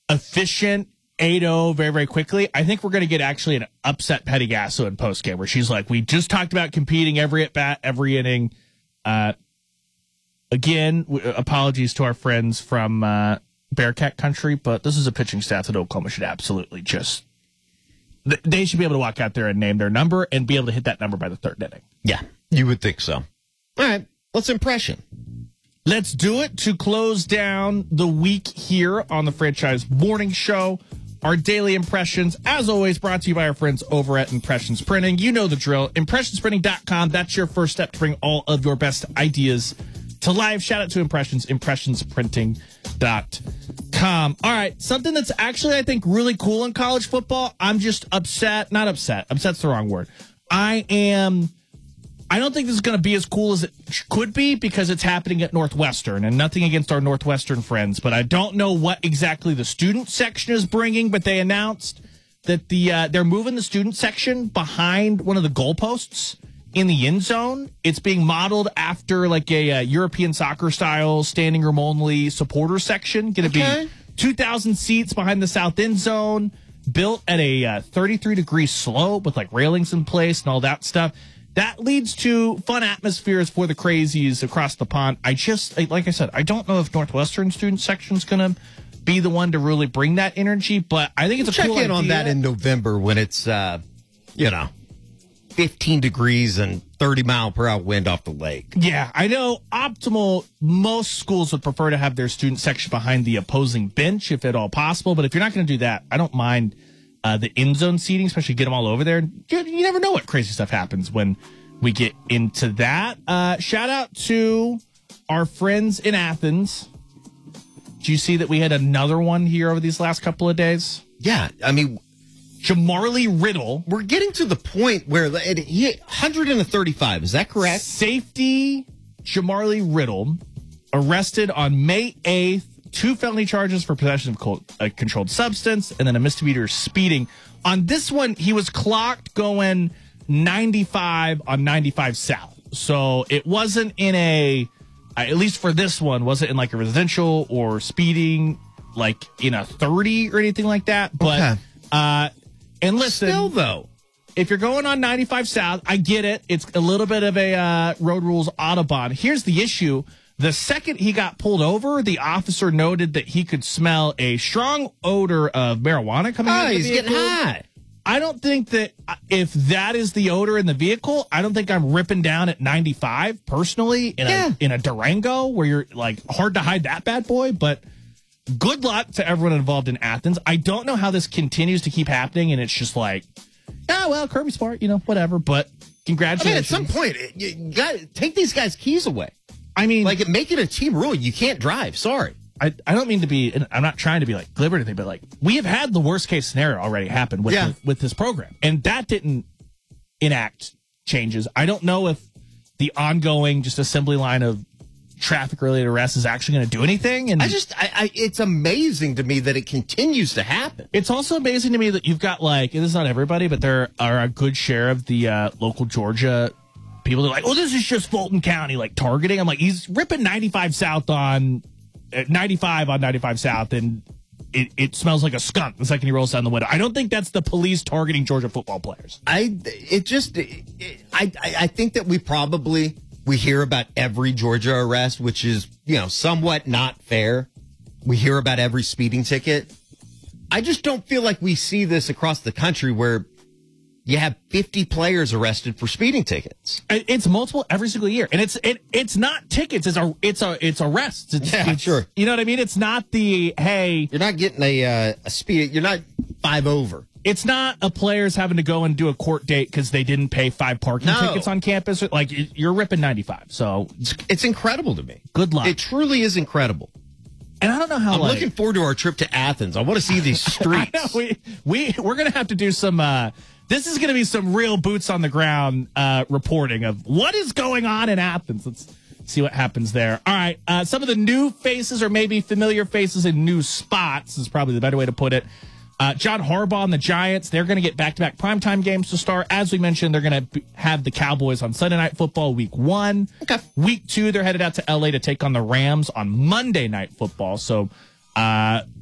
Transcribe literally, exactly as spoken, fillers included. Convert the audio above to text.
efficient eight oh very, very quickly. I think we're going to get actually an upset Petty Gasso in postgame where she's like, we just talked about competing every at bat, every inning. Uh, again, w- apologies to our friends from uh, Bearcat country, but this is a pitching staff that Oklahoma should absolutely just, th- they should be able to walk out there and name their number and be able to hit that number by the third inning. Yeah, you would think so. All right, let's impression. Let's do it to close down the week here on the Franchise Morning Show. Our daily impressions, as always, brought to you by our friends over at Impressions Printing. You know the drill. impressions printing dot com. That's your first step to bring all of your best ideas to life. Shout out to Impressions, impressions printing dot com. All right, something that's actually, I think, really cool in college football. I'm just upset. Not upset. Upset's the wrong word. I am... I don't think this is going to be as cool as it could be because it's happening at Northwestern, and nothing against our Northwestern friends, but I don't know what exactly the student section is bringing, but they announced that the uh, they're moving the student section behind one of the goalposts in the end zone. It's being modeled after like a uh, European soccer style standing room only supporter section. Going to Okay. be two thousand seats behind the south end zone, built at a uh, thirty-three degree slope with like railings in place and all that stuff. That leads to fun atmospheres for the crazies across the pond. I just, like I said, I don't know if Northwestern student section is going to be the one to really bring that energy, but I think it's a Check cool in on idea. that in November when it's, uh, you know, fifteen degrees and thirty mile per hour wind off the lake. Yeah, I know optimal, most schools would prefer to have their student section behind the opposing bench if at all possible, but if you're not going to do that, I don't mind Uh, the end zone seating, especially get them all over there. You, you never know what crazy stuff happens when we get into that. Uh, shout out to our friends in Athens. Do you see that we had another one here over these last couple of days? Yeah, I mean, Jamarly Riddle. we're getting to the point where it, he hit one hundred thirty-five. Is that correct? Safety Jamarly Riddle arrested on May eighth. Two felony charges for possession of co- a controlled substance and then a misdemeanor speeding. On this one, he was clocked going ninety-five on ninety-five South. So it wasn't in a, uh, at least for this one, wasn't in like a residential or speeding like in a thirty or anything like that. But, Okay. uh, and listen. Still, though. If you're going on ninety-five South, I get it. It's a little bit of a uh, road rules Autobahn. Here's the issue. The second he got pulled over, the officer noted that he could smell a strong odor of marijuana coming out Oh, of the he's vehicle. getting high. I don't think that if that is the odor in the vehicle, I don't think I'm ripping down at ninety-five personally in Yeah. a in a Durango where you're like hard to hide that bad boy. But good luck to everyone involved in Athens. I don't know how this continues to keep happening, and it's just like, oh well, Kirby Smart, you know, whatever. But I congratulations. mean, at some point, it- you, you got take these guys' keys away. I mean, Like, make it a team rule. You can't drive. Sorry. I, I don't mean to be, and I'm not trying to be like glib or anything, but like we have had the worst case scenario already happen with, Yeah. the, with this program. And that didn't enact changes. I don't know if the ongoing just assembly line of traffic related arrests is actually going to do anything. And I just, I, I, it's amazing to me that it continues to happen. it's also amazing to me that you've got like, and this is not everybody, but there are a good share of the uh, local Georgia people that are like, oh, this is just Fulton County, like targeting. I'm like, he's ripping ninety-five South on uh, ninety-five on ninety-five South, and it, it smells like a skunk the second he rolls down the window. I don't think that's the police targeting Georgia football players. I, it just, it, I, I I think that we probably, we hear about every Georgia arrest, which is, you know, somewhat not fair. We hear about every speeding ticket. I just don't feel like we see this across the country where you have fifty players arrested for speeding tickets. It- It's multiple every single year, and it's it it's not tickets. It's a it's a it's arrests. It's, Yeah, it's- sure. You know what I mean? It's not the hey. You're not getting a, uh, a speed, you're not five over. It's not a players having to go and do a court date because they didn't pay five parking No. tickets on campus. Like you- you're ripping ninety-five. So It's, it's incredible to me. Good luck. It truly is incredible. and I don't know how. I'm like, looking forward to our trip to Athens. I want to see these I streets. know, we we we're gonna have to do some. Uh, this is gonna be some real boots on the ground uh, reporting of what is going on in Athens. Let's see what happens there. All right, uh, some of the new faces or maybe familiar faces in new spots is probably the better way to put it. Uh, John Harbaugh and the Giants, they're going to get back-to-back primetime games to start. As we mentioned, they're going to have the Cowboys on Sunday Night Football week one. Okay. Week two, they're headed out to L A to take on the Rams on Monday Night Football. So uh,